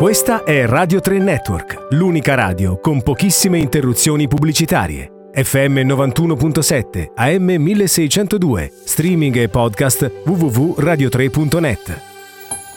Questa è Radio 3 Network, l'unica radio con pochissime interruzioni pubblicitarie. FM 91.7, AM 1602, streaming e podcast www.radio3.net.